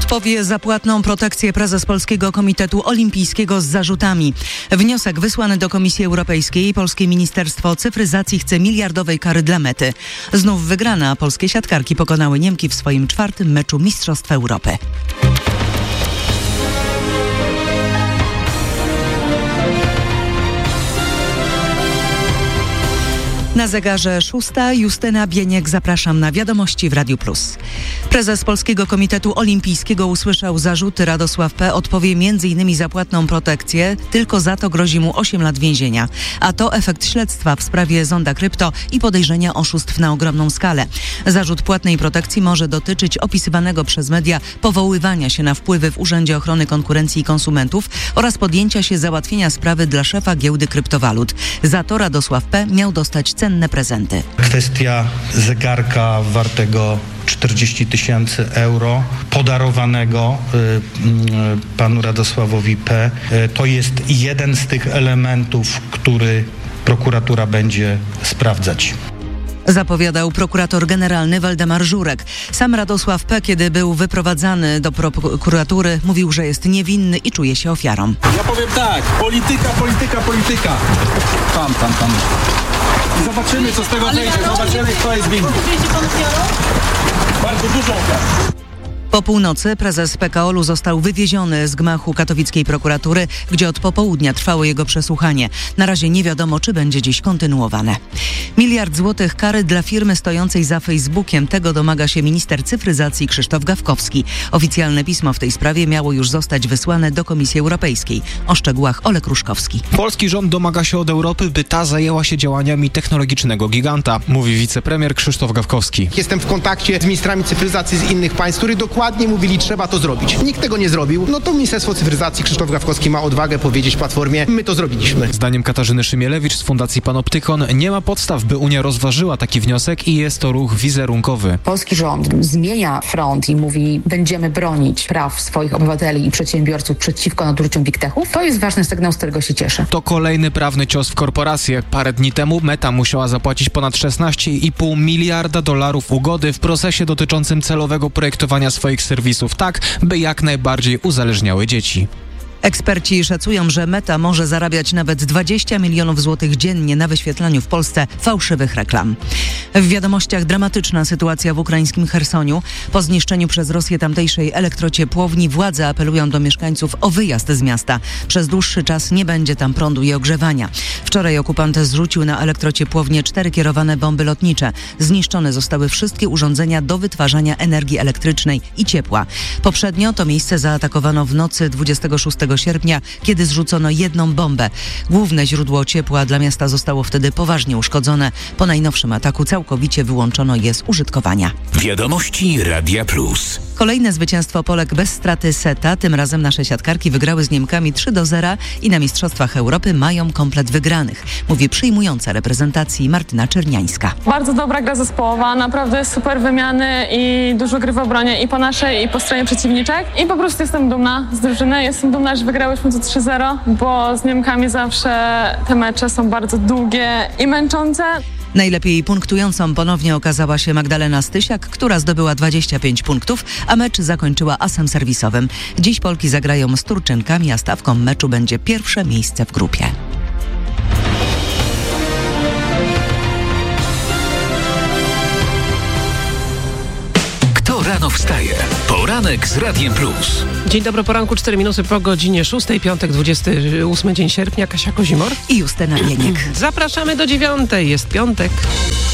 Odpowie za płatną protekcję prezes Polskiego Komitetu Olimpijskiego z zarzutami. Wniosek wysłany do Komisji Europejskiej. Polskie Ministerstwo Cyfryzacji chce miliardowej kary dla Mety. Znów wygrana. Polskie siatkarki pokonały Niemki w swoim 4. meczu Mistrzostw Europy. Na zegarze 6. Justyna Bieniek. Zapraszam na wiadomości w Radiu Plus. Prezes Polskiego Komitetu Olimpijskiego usłyszał zarzuty. Radosław P. odpowie m.in. za płatną protekcję. Tylko za to grozi mu 8 lat więzienia. A to efekt śledztwa w sprawie Zonda Krypto i podejrzenia oszustw na ogromną skalę. Zarzut płatnej protekcji może dotyczyć opisywanego przez media powoływania się na wpływy w Urzędzie Ochrony Konkurencji i Konsumentów oraz podjęcia się załatwienia sprawy dla szefa giełdy kryptowalut. Za to Radosław P. miał dostać cenne prezenty. Kwestia zegarka wartego 40 000 euro podarowanego panu Radosławowi P. To jest jeden z tych elementów, który prokuratura będzie sprawdzać. Zapowiadał prokurator generalny Waldemar Żurek. Sam Radosław P., kiedy był wyprowadzany do prokuratury, mówił, że jest niewinny i czuje się ofiarą. Ja powiem tak, polityka. Tam. I zobaczymy, co z tego wyjdzie. Zobaczymy, kto jest winny. Bardzo dużo ofiar. Po północy prezes PKOL-u został wywieziony z gmachu katowickiej prokuratury, gdzie od popołudnia trwało jego przesłuchanie. Na razie nie wiadomo, czy będzie dziś kontynuowane. 1 miliard złotych kary dla firmy stojącej za Facebookiem. Tego domaga się minister cyfryzacji Krzysztof Gawkowski. Oficjalne pismo w tej sprawie miało już zostać wysłane do Komisji Europejskiej. O szczegółach Olek Ruszkowski. Polski rząd domaga się od Europy, by ta zajęła się działaniami technologicznego giganta, mówi wicepremier Krzysztof Gawkowski. Jestem w kontakcie z ministrami cyfryzacji z innych państw, którzy dokładnie mówili, trzeba to zrobić. Nikt tego nie zrobił. No to Ministerstwo Cyfryzacji, Krzysztof Gawkowski ma odwagę powiedzieć Platformie, my to zrobiliśmy. Zdaniem Katarzyny Szymielewicz z Fundacji Panoptykon nie ma podstaw, by Unia rozważyła taki wniosek i jest to ruch wizerunkowy. Polski rząd zmienia front i mówi, będziemy bronić praw swoich obywateli i przedsiębiorców przeciwko nadużyciom big techów. To jest ważny sygnał, z którego się cieszę. To kolejny prawny cios w korporacje. Parę dni temu Meta musiała zapłacić ponad $16,5 miliarda ugody w procesie dotyczącym celowego projektowania swoich serwisów tak, by jak najbardziej uzależniały dzieci. Eksperci szacują, że Meta może zarabiać nawet 20 milionów złotych dziennie na wyświetlaniu w Polsce fałszywych reklam. W wiadomościach dramatyczna sytuacja w ukraińskim Chersoniu. Po zniszczeniu przez Rosję tamtejszej elektrociepłowni władze apelują do mieszkańców o wyjazd z miasta. Przez dłuższy czas nie będzie tam prądu i ogrzewania. Wczoraj okupant zrzucił na elektrociepłownię 4 kierowane bomby lotnicze. Zniszczone zostały wszystkie urządzenia do wytwarzania energii elektrycznej i ciepła. Poprzednio to miejsce zaatakowano w nocy 26 sierpnia, kiedy zrzucono jedną bombę. Główne źródło ciepła dla miasta zostało wtedy poważnie uszkodzone. Po najnowszym ataku całkowicie wyłączono je z użytkowania. Wiadomości Radia Plus. Kolejne zwycięstwo Polek bez straty seta. Tym razem nasze siatkarki wygrały z Niemkami 3-0 i na Mistrzostwach Europy mają komplet wygranych. Mówi przyjmująca reprezentacji Martyna Czerniańska. Bardzo dobra gra zespołowa, naprawdę super wymiany i dużo gry w obronie i po naszej, i po stronie przeciwniczek. I po prostu jestem dumna z drużyny. Jestem dumna, że wygrałyśmy to 3-0, bo z Niemkami zawsze te mecze są bardzo długie i męczące. Najlepiej punktującą ponownie okazała się Magdalena Stysiak, która zdobyła 25 punktów, a mecz zakończyła asem serwisowym. Dziś Polki zagrają z Turczynkami, a stawką meczu będzie pierwsze miejsce w grupie. Kto rano wstaje? Poranek z Radiem Plus. Dzień dobry, poranku 4 minuty po godzinie 6, piątek 28 dzień sierpnia. Kasia Kozimor i Justyna Bieniek. Zapraszamy do 9, jest piątek.